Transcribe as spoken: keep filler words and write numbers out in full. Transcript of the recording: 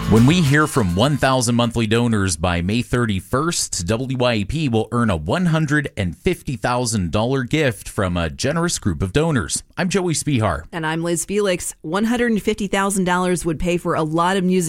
When we hear from one thousand monthly donors by May thirty-first, W Y A P will earn a one hundred fifty thousand dollars gift from a generous group of donors. I'm Joey Spihar. And I'm Liz Felix. one hundred fifty thousand dollars would pay for a lot of music